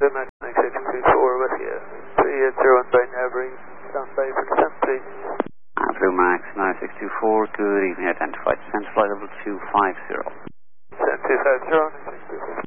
Max 9624 with you. 380 by Navary, standby for descent, please. Blue Max 9624, good evening, identified descent flight level 250. Descent 250,